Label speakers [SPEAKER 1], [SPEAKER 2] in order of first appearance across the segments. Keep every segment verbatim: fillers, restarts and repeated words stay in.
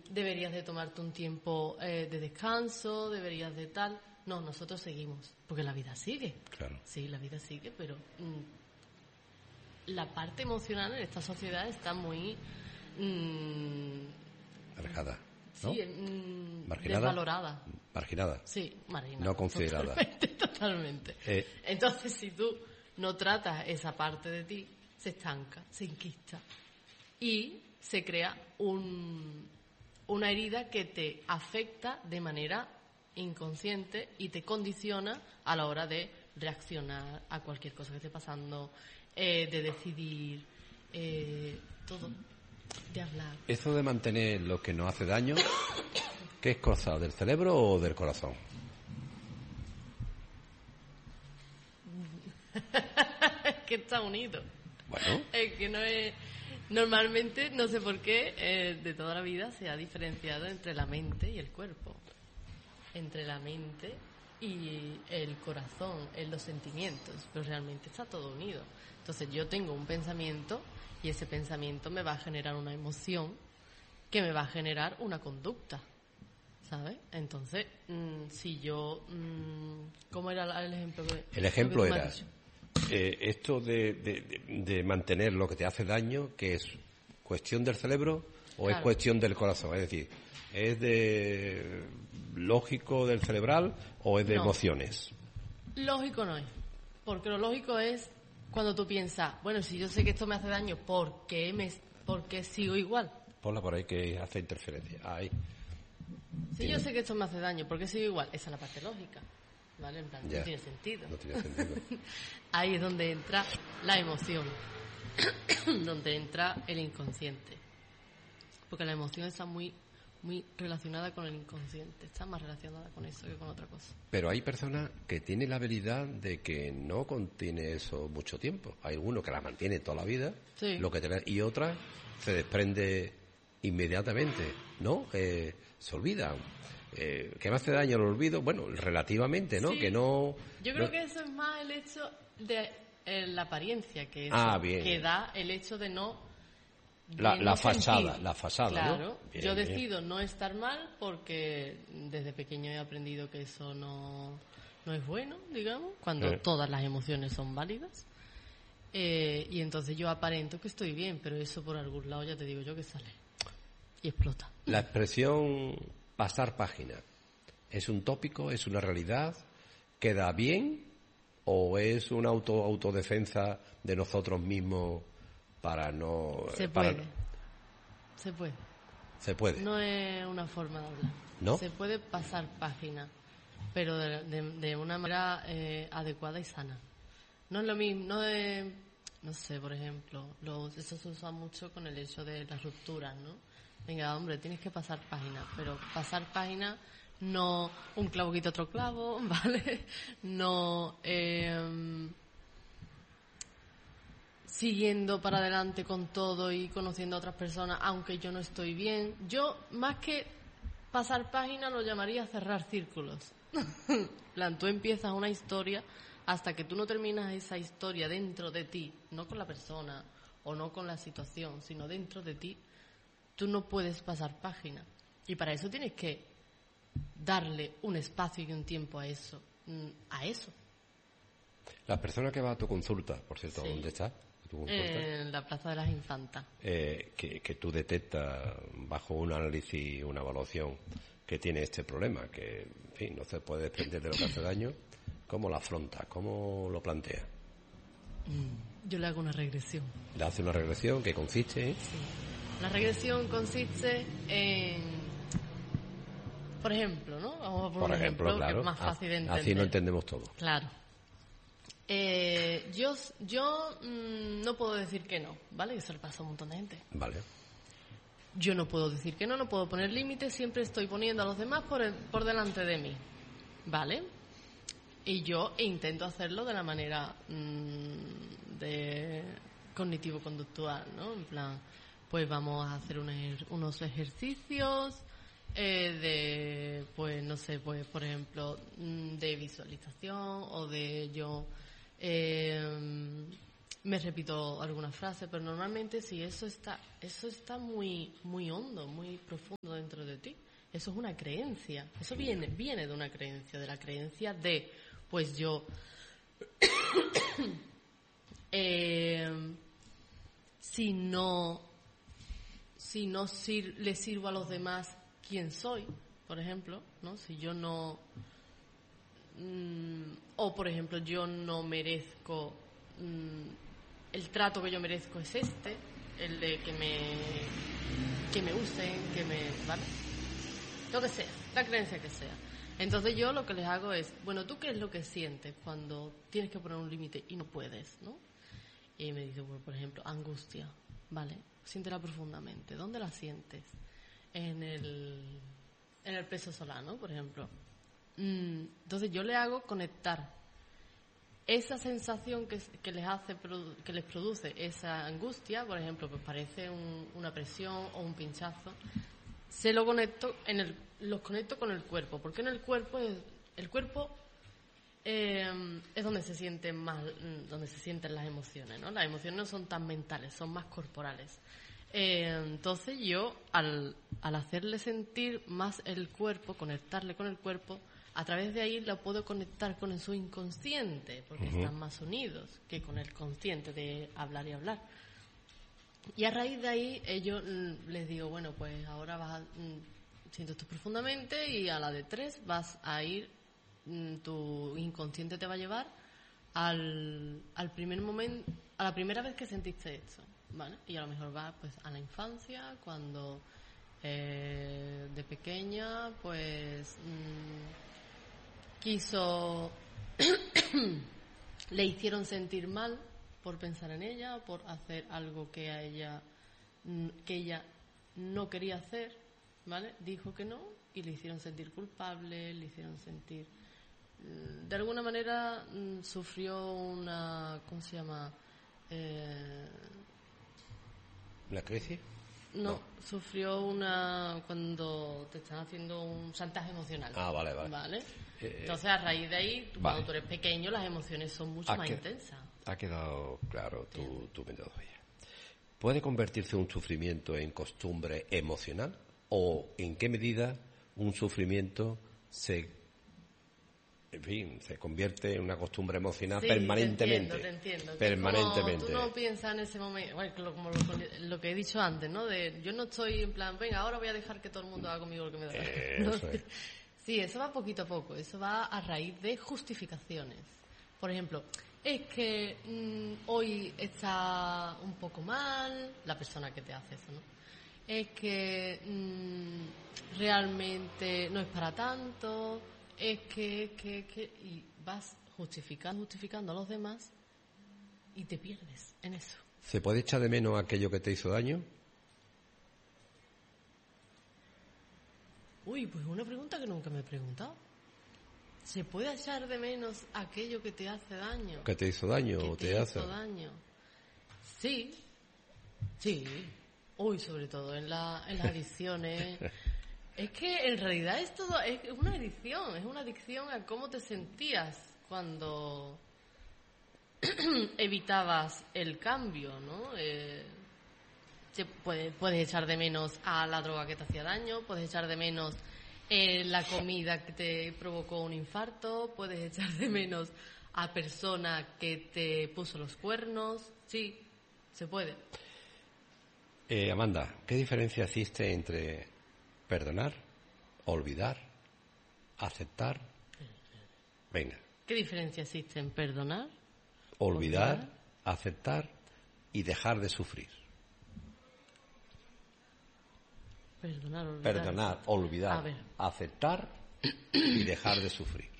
[SPEAKER 1] deberías de tomarte un tiempo eh, de descanso, deberías de tal. No, nosotros seguimos, porque la vida sigue.
[SPEAKER 2] Claro.
[SPEAKER 1] Sí, la vida sigue, pero mm, la parte emocional en esta sociedad está muy... Mm,
[SPEAKER 2] alejada, ¿no?
[SPEAKER 1] Sí, mm,
[SPEAKER 2] marginada.
[SPEAKER 1] Desvalorada.
[SPEAKER 2] Marginada.
[SPEAKER 1] Sí, marginada.
[SPEAKER 2] No considerada.
[SPEAKER 1] Totalmente, totalmente.
[SPEAKER 2] Eh.
[SPEAKER 1] Entonces, si tú no tratas esa parte de ti, se estanca, se enquista y se crea un, una herida que te afecta de manera inconsciente y te condiciona a la hora de reaccionar a cualquier cosa que esté pasando, eh, de decidir, eh, todo, de hablar.
[SPEAKER 2] Eso de mantener lo que nos hace daño, ¿qué es cosa del cerebro o del corazón?
[SPEAKER 1] Es que está unido.
[SPEAKER 2] Bueno.
[SPEAKER 1] Es que no es... Normalmente, no sé por qué, eh, de toda la vida se ha diferenciado entre la mente y el cuerpo. Entre la mente y el corazón, en los sentimientos, pero realmente está todo unido. Entonces yo tengo un pensamiento y ese pensamiento me va a generar una emoción que me va a generar una conducta, ¿sabes? Entonces, mmm, si yo... Mmm, ¿cómo era el ejemplo? Que,
[SPEAKER 2] el ejemplo
[SPEAKER 1] que
[SPEAKER 2] era eh, esto de, de, de mantener lo que te hace daño, que es cuestión del cerebro o claro. es cuestión del corazón, es decir, ¿es de lógico del cerebral o es de no. emociones?
[SPEAKER 1] Lógico no es, porque lo lógico es cuando tú piensas, bueno, si yo sé que esto me hace daño, ¿por qué, me, por qué sigo igual?
[SPEAKER 2] Ponla por ahí que hace interferencia. Ahí.
[SPEAKER 1] Si yo sé que esto me hace daño, ¿por qué sigo igual? Esa es la parte lógica, ¿vale? En plan,
[SPEAKER 2] ya.
[SPEAKER 1] no tiene sentido.
[SPEAKER 2] No tiene sentido.
[SPEAKER 1] Ahí es donde entra la emoción, donde entra el inconsciente, porque la emoción está muy muy relacionada con el inconsciente, está más relacionada con eso que con otra cosa.
[SPEAKER 2] Pero hay personas que tienen la habilidad de que no contiene eso mucho tiempo. Hay algunos que la mantiene toda la vida,
[SPEAKER 1] sí.
[SPEAKER 2] lo que te, y otras se desprende inmediatamente, ¿no? Eh, se olvidan. Eh, ¿Qué me hace daño el olvido? Bueno, relativamente, ¿no?
[SPEAKER 1] Sí.
[SPEAKER 2] Que no.
[SPEAKER 1] Yo creo
[SPEAKER 2] no...
[SPEAKER 1] que eso es más el hecho de eh, la apariencia que eso,
[SPEAKER 2] ah, bien.
[SPEAKER 1] que da el hecho de no.
[SPEAKER 2] La,
[SPEAKER 1] no
[SPEAKER 2] la fachada,
[SPEAKER 1] sentir.
[SPEAKER 2] la fachada,
[SPEAKER 1] claro,
[SPEAKER 2] ¿no? Bien,
[SPEAKER 1] yo
[SPEAKER 2] bien.
[SPEAKER 1] decido no estar mal porque desde pequeño he aprendido que eso no, no es bueno, digamos, cuando
[SPEAKER 2] eh.
[SPEAKER 1] todas las emociones son válidas. Eh, y entonces yo aparento que estoy bien, pero eso por algún lado ya te digo yo que sale y explota.
[SPEAKER 2] La expresión pasar página, ¿es un tópico, es una realidad? ¿Queda bien o es una auto autodefensa de nosotros mismos? Para no...
[SPEAKER 1] Se
[SPEAKER 2] para...
[SPEAKER 1] puede. Se puede.
[SPEAKER 2] Se puede.
[SPEAKER 1] No es una forma de hablar.
[SPEAKER 2] ¿No?
[SPEAKER 1] Se puede pasar página, pero de, de, de una manera eh, adecuada y sana. No es lo mismo, no es... No sé, por ejemplo, los, eso se usa mucho con el hecho de las rupturas, ¿no? Venga, hombre, tienes que pasar página, pero pasar página no un clavo quita otro clavo, ¿vale? No... Eh, siguiendo para adelante con todo y conociendo a otras personas, aunque yo no estoy bien. Yo, más que pasar página, lo llamaría cerrar círculos. plan, tú empiezas una historia hasta que tú no terminas esa historia dentro de ti, no con la persona o no con la situación, sino dentro de ti, tú no puedes pasar página. Y para eso tienes que darle un espacio y un tiempo a eso. A eso.
[SPEAKER 2] La persona que va a tu consulta, por cierto,
[SPEAKER 1] sí.
[SPEAKER 2] ¿dónde está?
[SPEAKER 1] En la Plaza de las Infantas.
[SPEAKER 2] Eh, que, que tú detectas bajo un análisis, una evaluación, que tiene este problema, que en fin, no se puede desprender de lo que hace daño. ¿Cómo lo afronta? ¿Cómo lo plantea?
[SPEAKER 1] Yo le hago una regresión.
[SPEAKER 2] ¿Le hace una regresión que consiste? ¿eh?
[SPEAKER 1] Sí. La regresión consiste en, por ejemplo, ¿no? Vamos a poner
[SPEAKER 2] por
[SPEAKER 1] un
[SPEAKER 2] ejemplo,
[SPEAKER 1] ejemplo
[SPEAKER 2] claro.
[SPEAKER 1] que es más fácil de entender.
[SPEAKER 2] Así lo entendemos todo.
[SPEAKER 1] Claro. Eh, yo yo mmm, no puedo decir que no, ¿vale? Eso le pasa a un montón de gente.
[SPEAKER 2] Vale.
[SPEAKER 1] Yo no puedo decir que no, no puedo poner límites, siempre estoy poniendo a los demás por, el, por delante de mí, ¿vale? Y yo intento hacerlo de la manera mmm, de cognitivo-conductual, ¿no? En plan, pues vamos a hacer un, unos ejercicios eh, de, pues no sé, pues por ejemplo, de visualización o de yo... Eh, me repito algunas frases, pero normalmente sí, eso está eso está muy muy hondo, muy profundo dentro de ti. Eso es una creencia. Eso viene, viene de una creencia, de la creencia de, pues yo, eh, si no, si no sir- le sirvo a los demás, ¿quién soy? Por ejemplo, ¿no? Si yo no, mmm, o por ejemplo, yo no merezco, mmm, el trato que yo merezco es este, el de que me, que me usen, que me, ¿vale? Lo que sea, la creencia que sea. Entonces yo lo que les hago es, bueno, ¿tú qué es lo que sientes cuando tienes que poner un límite y no puedes, ¿no? Y me dice, bueno, por ejemplo, angustia, ¿vale? Siéntela profundamente. ¿Dónde la sientes? En el, en el plexo solar, ¿no? Por ejemplo. Mm, entonces yo le hago conectar esa sensación que, que les hace, que les produce esa angustia, por ejemplo, pues parece un, una presión o un pinchazo. Se lo conecto en el, los conecto con el cuerpo, porque en el cuerpo es, el cuerpo eh, es donde se sienten más, donde se sienten las emociones, ¿no? Las emociones no son tan mentales, son más corporales. Eh, entonces yo al, al hacerle sentir más el cuerpo, conectarle con el cuerpo, a través de ahí la puedo conectar con su inconsciente, porque uh-huh. están más unidos que con el consciente de hablar y hablar. Y a raíz de ahí, ellos les digo, bueno, pues ahora vas a, sientes esto profundamente y a la de tres vas a ir, tu inconsciente te va a llevar al, al primer momento, a la primera vez que sentiste esto, ¿vale? Y a lo mejor va pues a la infancia, cuando eh, de pequeña, pues mmm, quiso, le hicieron sentir mal por pensar en ella, por hacer algo que a ella que ella no quería hacer, ¿vale? Dijo que no y le hicieron sentir culpable, le hicieron sentir, de alguna manera sufrió una, ¿cómo se llama? Eh,
[SPEAKER 2] ¿Una crisis?
[SPEAKER 1] No,
[SPEAKER 2] no,
[SPEAKER 1] sufrió una, cuando te están haciendo un chantaje emocional.
[SPEAKER 2] Ah, vale, vale.
[SPEAKER 1] ¿Vale?
[SPEAKER 2] Eh,
[SPEAKER 1] Entonces, a raíz de ahí,
[SPEAKER 2] vale.
[SPEAKER 1] Cuando tú eres pequeño, las emociones son mucho más
[SPEAKER 2] que,
[SPEAKER 1] intensas.
[SPEAKER 2] Ha quedado claro tu, tu metodología. ¿Puede convertirse un sufrimiento en costumbre emocional? ¿O en qué medida un sufrimiento se, en fin, se convierte en una costumbre emocional
[SPEAKER 1] sí,
[SPEAKER 2] permanentemente?
[SPEAKER 1] Te entiendo, te entiendo.
[SPEAKER 2] Permanentemente.
[SPEAKER 1] Como tú no piensas en ese momento, bueno, como lo, lo que he dicho antes, ¿no? De, yo no estoy en plan, venga, ahora voy a dejar que todo el mundo haga conmigo lo que me da.
[SPEAKER 2] Eh,
[SPEAKER 1] ¿no?
[SPEAKER 2] Eso es.
[SPEAKER 1] Sí, eso va poquito a poco, eso va a raíz de justificaciones. Por ejemplo, es que mmm, hoy está un poco mal la persona que te hace eso, ¿no? Es que mmm, realmente no es para tanto, es que, es que, es que... Y vas justificando, justificando a los demás y te pierdes en eso.
[SPEAKER 2] ¿Se puede echar de menos aquello que te hizo daño?
[SPEAKER 1] Uy, pues una pregunta que nunca me he preguntado. ¿Se puede echar de menos aquello que te hace daño?
[SPEAKER 2] ¿Que te hizo daño o te,
[SPEAKER 1] te
[SPEAKER 2] hace?
[SPEAKER 1] hizo daño? Sí, sí. Uy, sobre todo en, la, en las adicciones. Es que en realidad es todo, es una adicción, es una adicción a cómo te sentías cuando evitabas el cambio, ¿no? Eh, te puede, puedes echar de menos a la droga que te hacía daño, puedes echar de menos eh, la comida que te provocó un infarto, puedes echar de menos a persona que te puso los cuernos, sí, se puede.
[SPEAKER 2] Eh, Amanda, ¿qué diferencia existe entre perdonar, olvidar, aceptar? Venga.
[SPEAKER 1] ¿Qué diferencia existe en perdonar,
[SPEAKER 2] olvidar,
[SPEAKER 1] olvidar,
[SPEAKER 2] aceptar y dejar de sufrir?
[SPEAKER 1] Perdonar, olvidar,
[SPEAKER 2] Perdonar, olvidar, aceptar y dejar de sufrir.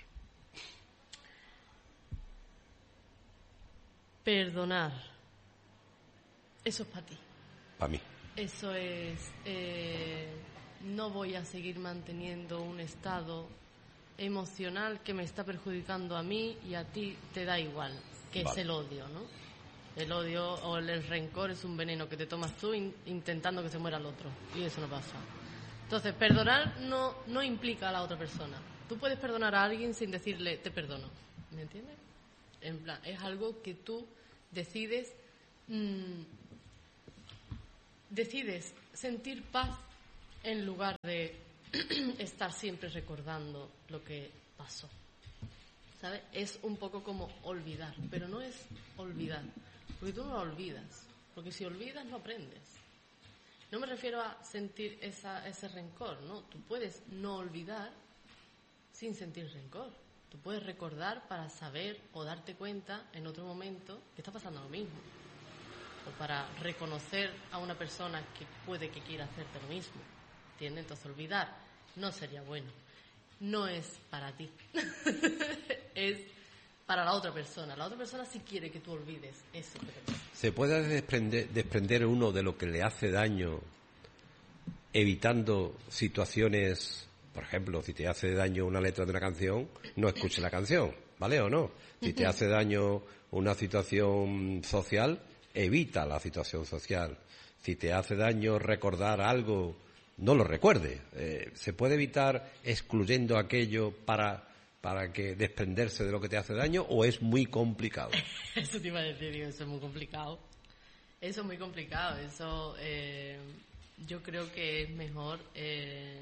[SPEAKER 1] Perdonar. Eso es para ti.
[SPEAKER 2] Para mí.
[SPEAKER 1] Eso es... Eh, no voy a seguir manteniendo un estado emocional que me está perjudicando a mí y a ti te da igual, que vale. Es el odio, ¿no? El odio o el rencor es un veneno que te tomas tú in, intentando que se muera el otro, y eso no pasa. Entonces, perdonar no, no implica a la otra persona. Tú puedes perdonar a alguien sin decirle te perdono, ¿me entiendes? En plan, es algo que tú decides mmm, decides sentir paz en lugar de estar siempre recordando lo que pasó, ¿sabes? Es un poco como olvidar, pero no es olvidar, porque tú no lo olvidas, porque si olvidas no aprendes. No me refiero a sentir esa, ese rencor, ¿no? Tú puedes no olvidar sin sentir rencor. Tú puedes recordar para saber o darte cuenta en otro momento que está pasando lo mismo. O para reconocer a una persona que puede que quiera hacerte lo mismo. ¿Entiendes? Entonces olvidar no sería bueno. No es para ti. Es para la otra persona. La otra persona sí quiere que tú olvides eso que te pasa.
[SPEAKER 2] ¿Se puede desprender, desprender uno de lo que le hace daño evitando situaciones, por ejemplo, si te hace daño una letra de una canción, no escuches la canción, ¿vale o no? Si te hace daño una situación social, evita la situación social. Si te hace daño recordar algo, no lo recuerde. Eh, ¿Se puede evitar excluyendo aquello para... para que desprenderse de lo que te hace daño, o es muy complicado?
[SPEAKER 1] Eso te iba a decir, digo, eso es muy complicado. Eso es muy complicado. Eso eh, yo creo que es mejor eh,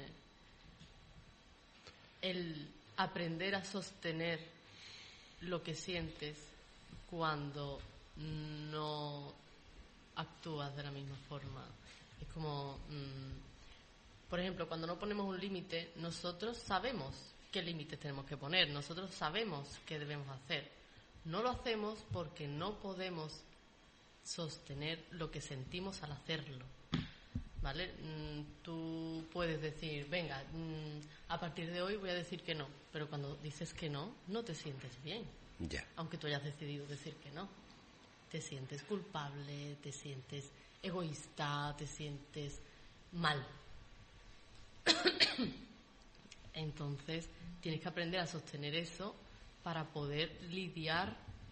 [SPEAKER 1] el aprender a sostener lo que sientes cuando no actúas de la misma forma. Es como, mmm, por ejemplo, cuando no ponemos un límite, nosotros sabemos qué límites tenemos que poner, nosotros sabemos qué debemos hacer. No lo hacemos porque no podemos sostener lo que sentimos al hacerlo, ¿vale? Mm, tú puedes decir, venga, mm, a partir de hoy voy a decir que no, pero cuando dices que no, no te sientes bien.
[SPEAKER 2] Ya.
[SPEAKER 1] Aunque tú hayas decidido decir que no. Te sientes culpable, te sientes egoísta, te sientes mal. Entonces, tienes que aprender a sostener eso para poder lidiar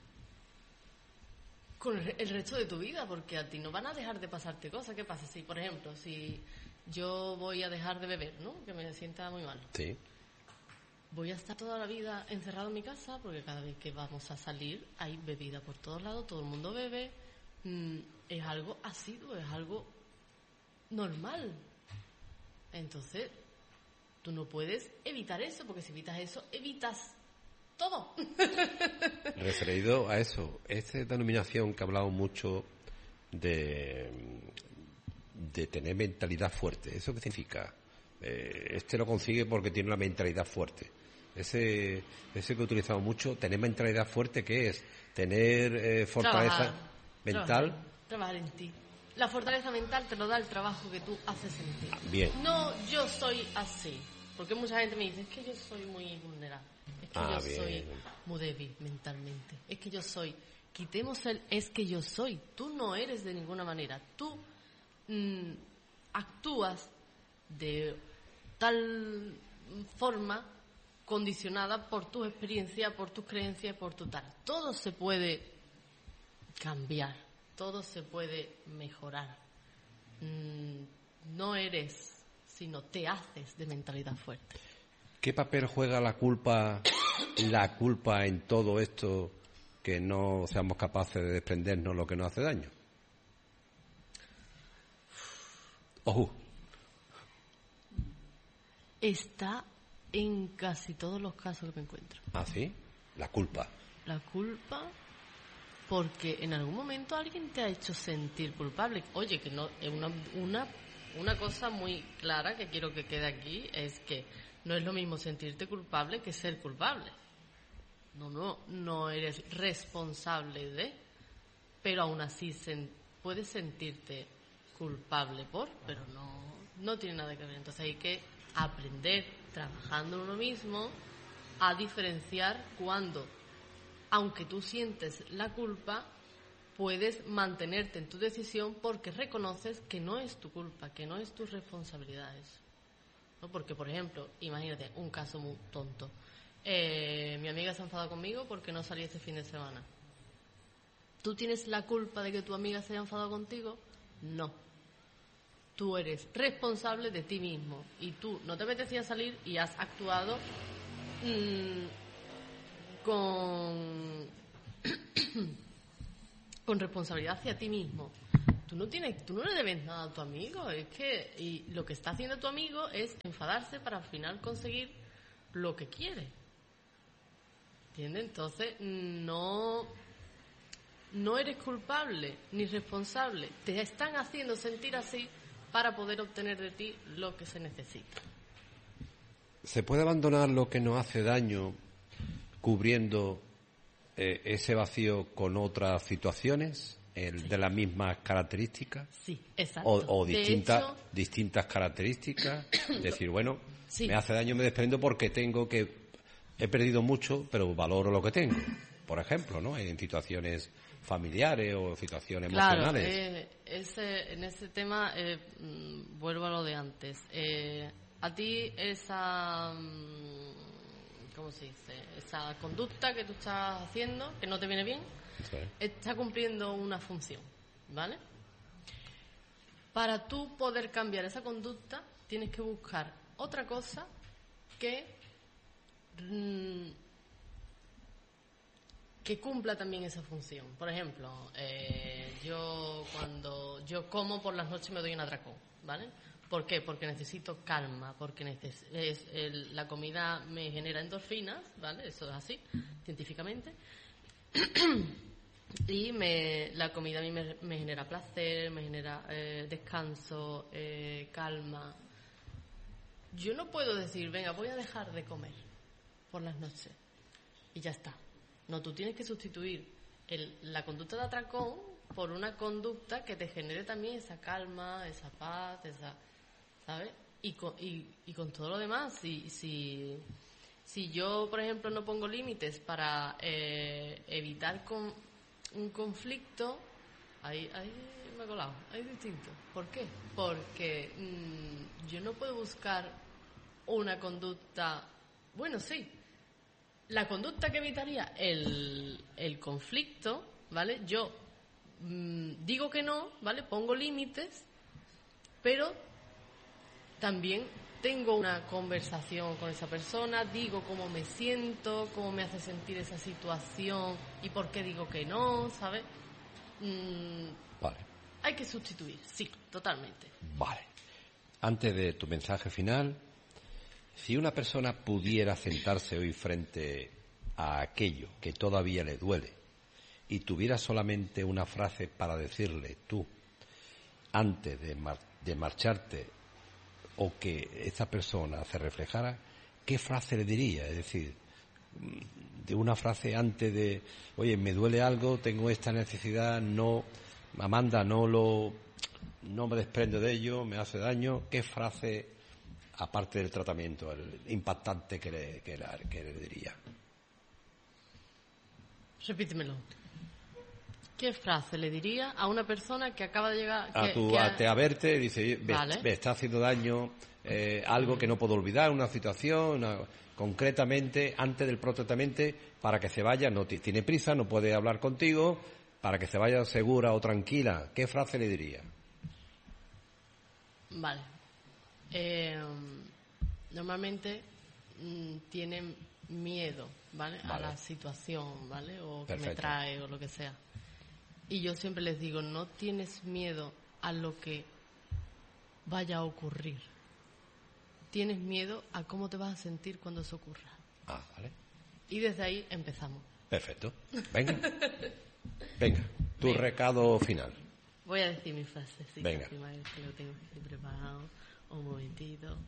[SPEAKER 1] con el resto de tu vida, porque a ti no van a dejar de pasarte cosas. ¿Qué pasa? Si, por ejemplo, si yo voy a dejar de beber, ¿no? Que me sienta muy mal.
[SPEAKER 2] Sí.
[SPEAKER 1] Voy a estar toda la vida encerrado en mi casa, porque cada vez que vamos a salir hay bebida por todos lados, todo el mundo bebe. Mm, es algo asiduo, es algo normal. Entonces, tú no puedes evitar eso, porque si evitas eso, evitas todo.
[SPEAKER 2] Referido a eso, esta denominación que ha hablado mucho de, de tener mentalidad fuerte, ¿eso qué significa? Eh, este lo consigue porque tiene una mentalidad fuerte. Ese, ese que he utilizado mucho, tener mentalidad fuerte, ¿qué es? Tener eh, fortaleza
[SPEAKER 1] Trabajar,
[SPEAKER 2] mental.
[SPEAKER 1] Trabajar, trabajar en ti. La fortaleza mental te lo da el trabajo que tú haces en ti.
[SPEAKER 2] Bien.
[SPEAKER 1] No, yo soy así. Porque mucha gente me dice, es que yo soy muy vulnerable. Es que
[SPEAKER 2] Ah,
[SPEAKER 1] yo
[SPEAKER 2] bien.
[SPEAKER 1] soy muy débil mentalmente. Es que yo soy... Quitemos el es que yo soy. Tú no eres de ninguna manera. Tú mmm, actúas de tal forma condicionada por tu experiencia, por tus creencias, por tu tal. Todo se puede cambiar, todo se puede mejorar. Mm, no eres, sino te haces de mentalidad fuerte.
[SPEAKER 2] ¿Qué papel juega la culpa, la culpa en todo esto que no seamos capaces de desprendernos lo que nos hace daño? Ojo.
[SPEAKER 1] Está en casi todos los casos que me encuentro.
[SPEAKER 2] ¿Ah, sí? La culpa.
[SPEAKER 1] La culpa, porque en algún momento alguien te ha hecho sentir culpable. Oye, que no, una, una, una cosa muy clara que quiero que quede aquí es que no es lo mismo sentirte culpable que ser culpable. No, no, no eres responsable de, pero aún así sen, puedes sentirte culpable por, pero no, no tiene nada que ver. Entonces hay que aprender, trabajando en uno mismo, a diferenciar cuando, aunque tú sientes la culpa, puedes mantenerte en tu decisión porque reconoces que no es tu culpa, que no es tu responsabilidad eso. ¿No? Porque, por ejemplo, imagínate un caso muy tonto. Eh, mi amiga se ha enfadado conmigo porque no salí este fin de semana. ¿Tú tienes la culpa de que tu amiga se haya enfadado contigo? No. Tú eres responsable de ti mismo y tú no te apetecía salir y has actuado mmm, con con responsabilidad hacia ti mismo. Tú tú no tienes, tú no le debes nada a tu amigo, es que y lo que está haciendo tu amigo es enfadarse para al final conseguir lo que quiere. ¿Entiendes? Entonces, no, no eres culpable ni responsable. Te están haciendo sentir así para poder obtener de ti lo que se necesita.
[SPEAKER 2] ¿Se puede abandonar lo que nos hace daño cubriendo eh, ese vacío con otras situaciones el, sí. de las mismas características?
[SPEAKER 1] Sí, exacto.
[SPEAKER 2] O, o distintas,
[SPEAKER 1] hecho,
[SPEAKER 2] distintas características. Decir, bueno,
[SPEAKER 1] sí.
[SPEAKER 2] me hace daño, me desprendo porque tengo que... He perdido mucho, pero valoro lo que tengo. Por ejemplo, ¿no? En situaciones familiares o situaciones
[SPEAKER 1] claro,
[SPEAKER 2] emocionales.
[SPEAKER 1] Eh, ese, en ese tema, eh, mm, vuelvo a lo de antes. Eh, a ti esa... ¿Cómo se dice? Esa conducta que tú estás haciendo, que no te viene bien, sí. está cumpliendo una función, ¿vale? Para tú poder cambiar esa conducta, tienes que buscar otra cosa que... que cumpla también esa función. Por ejemplo, eh, yo cuando yo como por las noches me doy un atracón, ¿vale? ¿Por qué? Porque necesito calma, porque neces- es, el, la comida me genera endorfinas, ¿vale? Eso es así, científicamente. Y me, la comida a mí me, me genera placer, me genera eh, descanso, eh, calma. Yo no puedo decir, venga, voy a dejar de comer por las noches y ya está. No, tú tienes que sustituir el, la conducta de atracón por una conducta que te genere también esa calma, esa paz, esa, ¿sabes? Y con, y, y con todo lo demás, si, si, si yo, por ejemplo, no pongo límites para eh, evitar con, un conflicto, ahí, ahí me he colado, ahí es distinto. ¿Por qué? Porque mmm, yo no puedo buscar una conducta, bueno, sí, la conducta que evitaría el, el conflicto, ¿vale? Yo mmm, digo que no, ¿vale? Pongo límites, pero también tengo una conversación con esa persona, digo cómo me siento, cómo me hace sentir esa situación y por qué digo que no, ¿sabes? Mm,
[SPEAKER 2] vale.
[SPEAKER 1] Hay que sustituir, sí, totalmente.
[SPEAKER 2] Vale. Antes de tu mensaje final, si una persona pudiera sentarse hoy frente a aquello que todavía le duele y tuviera solamente una frase para decirle tú, antes de, mar- de marcharte, o que esta persona se reflejara, ¿qué frase le diría? Es decir, de una frase antes de, oye, me duele algo, tengo esta necesidad, no, Amanda, no lo, no me desprendo de ello, me hace daño, ¿qué frase, aparte del tratamiento, el impactante que le, que le, que le diría?
[SPEAKER 1] Repítemelo. ¿Qué frase le diría a una persona que acaba de llegar?
[SPEAKER 2] A,
[SPEAKER 1] que,
[SPEAKER 2] tu,
[SPEAKER 1] que
[SPEAKER 2] a,
[SPEAKER 1] ha...
[SPEAKER 2] te, a verte, dice, me,
[SPEAKER 1] vale.
[SPEAKER 2] me está haciendo daño eh, algo que no puedo olvidar, una situación, una, concretamente, antes del protratamiento, para que se vaya, no t- tiene prisa, no puede hablar contigo, para que se vaya segura o tranquila. ¿Qué frase le diría?
[SPEAKER 1] Vale. Eh, normalmente mmm, tienen miedo, ¿vale?
[SPEAKER 2] Vale.
[SPEAKER 1] A la situación, ¿vale? O que
[SPEAKER 2] Perfecto.
[SPEAKER 1] me trae o lo que sea. Y yo siempre les digo, no tienes miedo a lo que vaya a ocurrir. Tienes miedo a cómo te vas a sentir cuando eso ocurra.
[SPEAKER 2] Ah, vale.
[SPEAKER 1] Y desde ahí empezamos.
[SPEAKER 2] Perfecto. Venga. Venga, tu
[SPEAKER 1] Venga.
[SPEAKER 2] recado final.
[SPEAKER 1] Voy a decir mi frase, sí.
[SPEAKER 2] Venga.
[SPEAKER 1] Que lo tengo aquí preparado. Un momentito.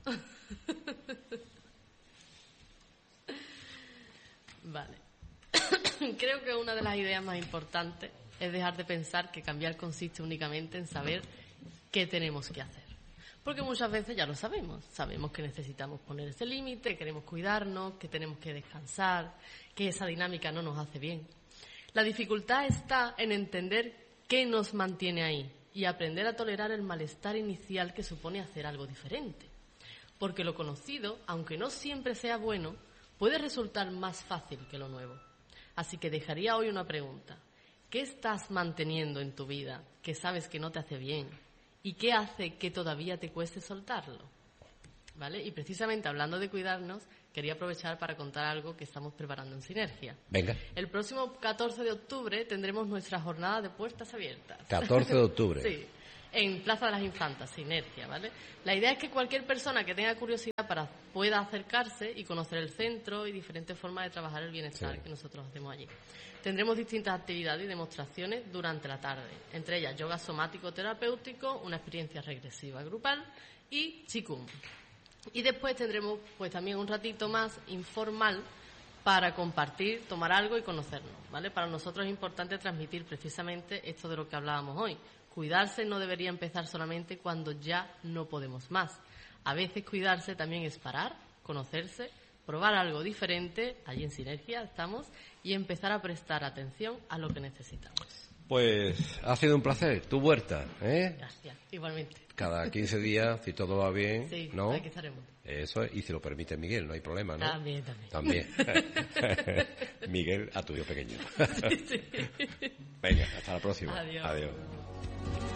[SPEAKER 1] Vale. Creo que una de las ideas más importantes es dejar de pensar que cambiar consiste únicamente en saber qué tenemos que hacer. Porque muchas veces ya lo sabemos. Sabemos que necesitamos poner ese límite, que queremos cuidarnos, que tenemos que descansar, que esa dinámica no nos hace bien. La dificultad está en entender qué nos mantiene ahí y aprender a tolerar el malestar inicial que supone hacer algo diferente. Porque lo conocido, aunque no siempre sea bueno, puede resultar más fácil que lo nuevo. Así que dejaría hoy una pregunta. ¿Qué estás manteniendo en tu vida que sabes que no te hace bien? ¿Y qué hace que todavía te cueste soltarlo? ¿Vale? Y precisamente hablando de cuidarnos, quería aprovechar para contar algo que estamos preparando en Sinergia.
[SPEAKER 2] Venga.
[SPEAKER 1] El próximo catorce de octubre tendremos nuestra jornada de puertas abiertas.
[SPEAKER 2] catorce de octubre.
[SPEAKER 1] Sí. en Plaza de las Infantas, Sinergia, ¿vale? La idea es que cualquier persona que tenga curiosidad para pueda acercarse y conocer el centro y diferentes formas de trabajar el bienestar sí. que nosotros hacemos allí. Tendremos distintas actividades y demostraciones durante la tarde, entre ellas yoga somático terapéutico, una experiencia regresiva grupal y Qigong. Y después tendremos pues también un ratito más informal para compartir, tomar algo y conocernos, ¿vale? Para nosotros es importante transmitir precisamente esto de lo que hablábamos hoy. Cuidarse no debería empezar solamente cuando ya no podemos más. A veces cuidarse también es parar, conocerse, probar algo diferente, allí en Sinergia estamos, y empezar a prestar atención a lo que necesitamos.
[SPEAKER 2] Pues ha sido un placer, tu huerta, ¿eh?
[SPEAKER 1] Gracias, igualmente.
[SPEAKER 2] Cada quince días, si todo va bien,
[SPEAKER 1] sí,
[SPEAKER 2] ¿no?
[SPEAKER 1] Aquí estaremos.
[SPEAKER 2] Eso es, y si lo permite Miguel, no hay problema, ¿no?
[SPEAKER 1] También, también.
[SPEAKER 2] También. Miguel, a tu hijo pequeño.
[SPEAKER 1] Sí, sí.
[SPEAKER 2] Venga, hasta la próxima.
[SPEAKER 1] Adiós.
[SPEAKER 2] Adiós.